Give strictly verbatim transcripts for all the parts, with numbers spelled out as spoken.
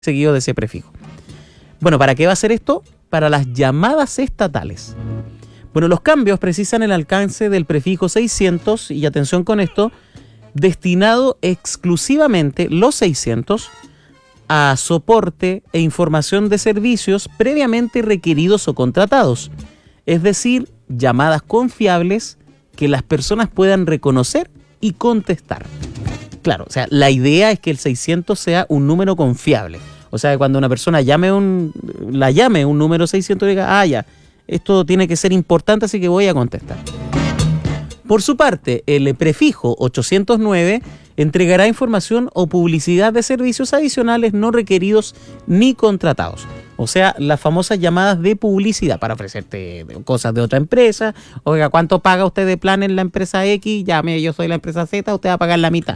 seguido de ese prefijo. Bueno, ¿para qué va a ser esto? Para las llamadas estatales. Bueno, los cambios precisan el alcance del prefijo seiscientos, y atención con esto, destinado exclusivamente los seiscientos a soporte e información de servicios previamente requeridos o contratados. Es decir, llamadas confiables que las personas puedan reconocer y contestar. Claro, o sea, la idea es que el seiscientos sea un número confiable. O sea, que cuando una persona llame un, la llame un número seiscientos y diga, ah, ya, esto tiene que ser importante, así que voy a contestar. Por su parte, el prefijo ochocientos nueve entregará información o publicidad de servicios adicionales no requeridos ni contratados. O sea, las famosas llamadas de publicidad para ofrecerte cosas de otra empresa. Oiga, ¿cuánto paga usted de plan en la empresa X? Ya, mire, yo soy la empresa Z, usted va a pagar la mitad.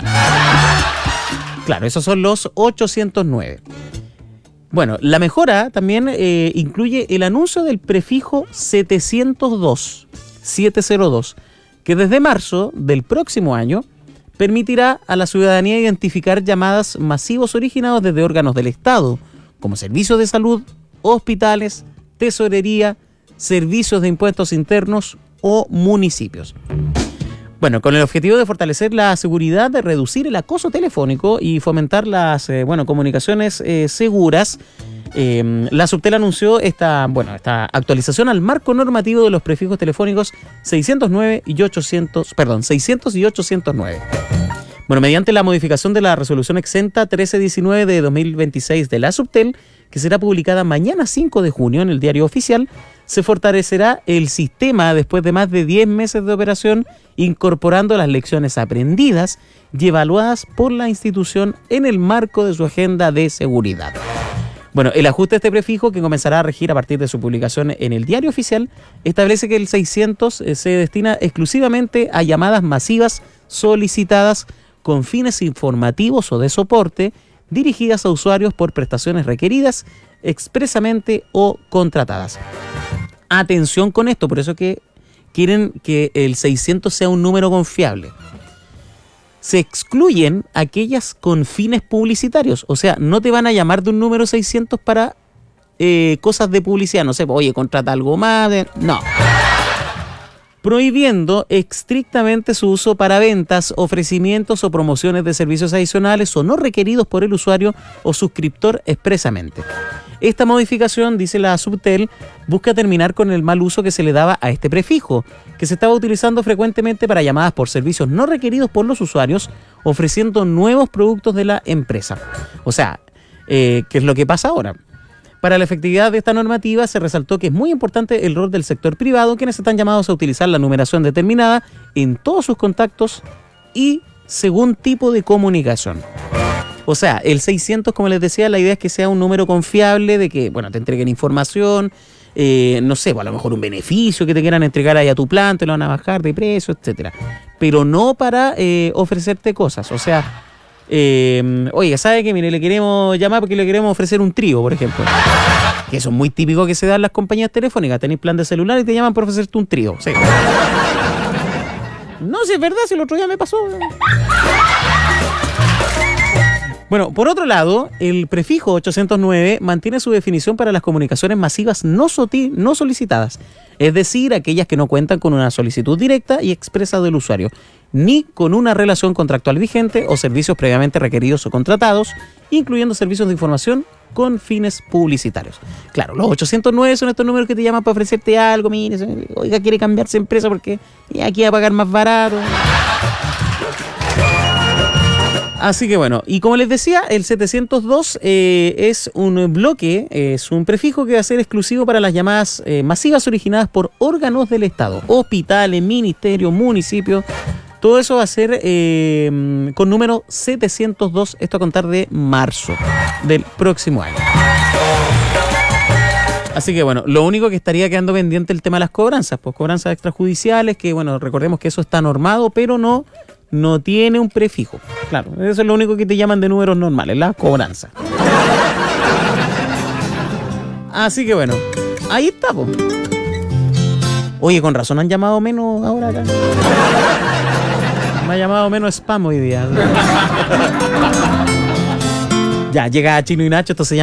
Claro, esos son los ochocientos nueve. Bueno, la mejora también eh, incluye el anuncio del prefijo setecientos dos, setecientos dos, que desde marzo del próximo año permitirá a la ciudadanía identificar llamadas masivos originados desde órganos del Estado, como servicios de salud, hospitales, tesorería, servicios de impuestos internos o municipios. Bueno, con el objetivo de fortalecer la seguridad, de reducir el acoso telefónico y fomentar las eh, bueno, comunicaciones eh, seguras, eh, la Subtel anunció esta, bueno, esta actualización al marco normativo de los prefijos telefónicos seiscientos nueve y ochocientos, perdón, seiscientos y ochocientos nueve. Bueno, mediante la modificación de la resolución exenta trece diecinueve de dos mil veintiséis de la Subtel, que será publicada mañana cinco de junio en el Diario Oficial, se fortalecerá el sistema después de más de diez meses de operación, incorporando las lecciones aprendidas y evaluadas por la institución en el marco de su agenda de seguridad. Bueno, el ajuste de este prefijo, que comenzará a regir a partir de su publicación en el Diario Oficial, establece que el seiscientos se destina exclusivamente a llamadas masivas solicitadas con fines informativos o de soporte, dirigidas a usuarios por prestaciones requeridas expresamente o contratadas. Atención con esto, por eso que quieren que el seiscientos sea un número confiable. Se excluyen aquellas con fines publicitarios, o sea, no te van a llamar de un número seiscientos para eh, cosas de publicidad, no sé, oye, contrata algo más, de... no. Prohibiendo estrictamente su uso para ventas, ofrecimientos o promociones de servicios adicionales o no requeridos por el usuario o suscriptor expresamente. Esta modificación, dice la Subtel, busca terminar con el mal uso que se le daba a este prefijo, que se estaba utilizando frecuentemente para llamadas por servicios no requeridos por los usuarios, ofreciendo nuevos productos de la empresa. O sea, eh, ¿qué es lo que pasa ahora? Para la efectividad de esta normativa se resaltó que es muy importante el rol del sector privado, quienes están llamados a utilizar la numeración determinada en todos sus contactos y según tipo de comunicación. O sea, el seiscientos, como les decía, la idea es que sea un número confiable, de que, bueno, te entreguen información, eh, no sé, a lo mejor un beneficio que te quieran entregar ahí a tu plan, te lo van a bajar de precio, etcétera. Pero no para eh, ofrecerte cosas, o sea... Eh, oiga, ¿sabe qué? Mire, le queremos llamar porque le queremos ofrecer un trío, por ejemplo. Que eso es muy típico que se da en las compañías telefónicas. Tenéis plan de celular y te llaman por ofrecerte un trío. Sí. No, si es verdad, si el otro día me pasó. Bueno, por otro lado, el prefijo ochocientos nueve mantiene su definición para las comunicaciones masivas no, soti- no solicitadas, es decir, aquellas que no cuentan con una solicitud directa y expresa del usuario, ni con una relación contractual vigente o servicios previamente requeridos o contratados, incluyendo servicios de información con fines publicitarios. Claro, los ochocientos nueve son estos números que te llaman para ofrecerte algo, mire, oiga, quiere cambiarse de empresa porque aquí va a pagar más barato. Así que bueno, y como les decía, el setecientos dos eh, es un bloque, es un prefijo que va a ser exclusivo para las llamadas eh, masivas originadas por órganos del Estado, hospitales, ministerios, municipios. Todo eso va a ser eh, con número setecientos dos, esto a contar de marzo del próximo año. Así que bueno, lo único que estaría quedando pendiente el tema de las cobranzas, pues cobranzas extrajudiciales, que bueno, recordemos que eso está normado, pero no... no tiene un prefijo. Claro, eso es lo único que te llaman de números normales, la cobranza. Así que bueno, ahí está, po. Oye, con razón han llamado menos ahora acá. Me ha llamado menos spam hoy día. Ya, llega Chino y Nacho, esto se llama